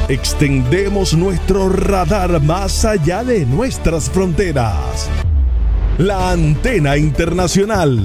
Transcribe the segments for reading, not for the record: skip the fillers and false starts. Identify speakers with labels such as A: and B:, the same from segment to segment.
A: Extendemos nuestro radar más allá de nuestras fronteras. La Antena Internacional.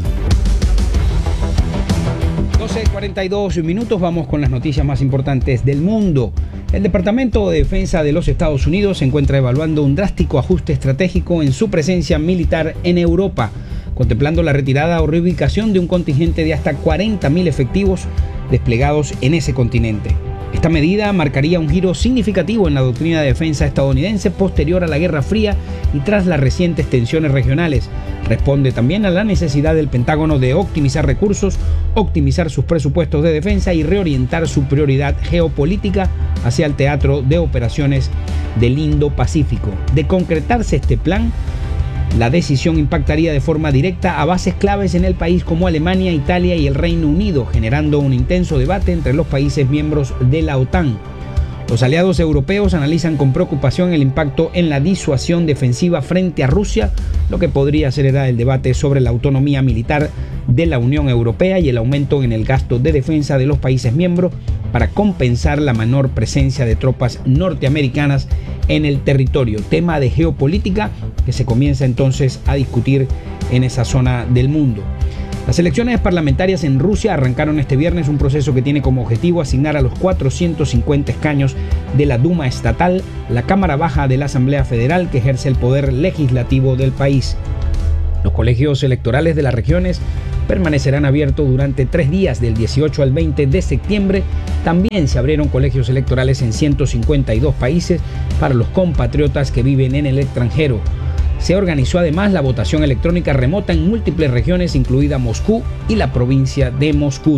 B: 12:42 minutos, vamos con las noticias más importantes del mundo. El Departamento de Defensa de los Estados Unidos se encuentra evaluando un drástico ajuste estratégico en su presencia militar en Europa, contemplando la retirada o reubicación de un contingente de hasta 40.000 efectivos desplegados en ese continente. Esta medida marcaría un giro significativo en la doctrina de defensa estadounidense posterior a la Guerra Fría y tras las recientes tensiones regionales. Responde también a la necesidad del Pentágono de optimizar recursos, optimizar sus presupuestos de defensa y reorientar su prioridad geopolítica hacia el teatro de operaciones del Indo-Pacífico. De concretarse este plan, la decisión impactaría de forma directa a bases claves en el país como Alemania, Italia y el Reino Unido, generando un intenso debate entre los países miembros de la OTAN. Los aliados europeos analizan con preocupación el impacto en la disuasión defensiva frente a Rusia, lo que podría acelerar el debate sobre la autonomía militar de la Unión Europea y el aumento en el gasto de defensa de los países miembros para compensar la menor presencia de tropas norteamericanas en el territorio. Tema de geopolítica que se comienza entonces a discutir en esa zona del mundo. Las elecciones parlamentarias en Rusia arrancaron este viernes un proceso que tiene como objetivo asignar a los 450 escaños de la Duma estatal, la Cámara Baja de la Asamblea Federal que ejerce el poder legislativo del país. Los colegios electorales de las regiones permanecerán abiertos durante 3 días, del 18 al 20 de septiembre. También se abrieron colegios electorales en 152 países para los compatriotas que viven en el extranjero. Se organizó además la votación electrónica remota en múltiples regiones, incluida Moscú y la provincia de Moscú.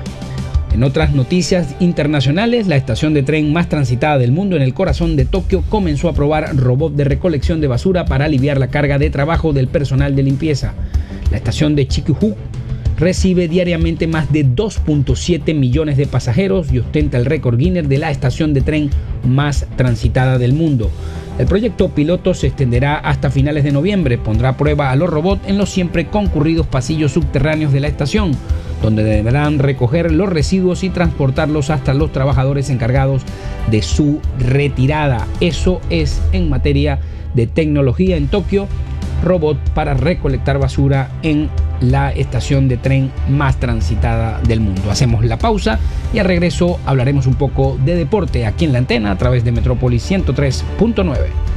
B: En otras noticias internacionales, la estación de tren más transitada del mundo en el corazón de Tokio comenzó a probar robots de recolección de basura para aliviar la carga de trabajo del personal de limpieza. La estación de Chikuju recibe diariamente más de 2.7 millones de pasajeros y ostenta el récord Guinness de la estación de tren más transitada del mundo. El proyecto piloto se extenderá hasta finales de noviembre. Pondrá a prueba a los robots en los siempre concurridos pasillos subterráneos de la estación, donde deberán recoger los residuos y transportarlos hasta los trabajadores encargados de su retirada. Eso es en materia de tecnología en Tokio, robot para recolectar basura en la estación de tren más transitada del mundo. Hacemos la pausa y al regreso hablaremos un poco de deporte aquí en la antena a través de Metrópolis 103.9.